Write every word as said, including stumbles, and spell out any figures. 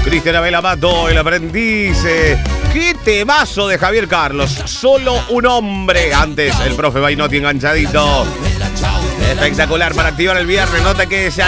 Cristian Abel Amato, El Aprendiz. ¡Qué temazo de Javier Carlos! Solo un hombre. Antes, el profe Bainotti enganchadito. Espectacular para activar el viernes. Nota que se